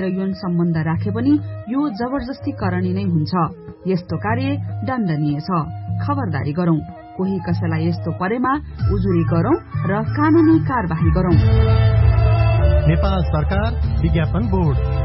लिएर यौन सम्बन्ध राखे पनि यो जबरजस्तीकरण नै हुन्छ। यस्तो कार्य दण्डनीय छ। खबरदारी गरौं। कोही कसैलाई यस्तो परेमा उजुरी गरौं र कानूनी कार्यवाही गरौं। नेपाल सरकार विज्ञापन बोर्ड।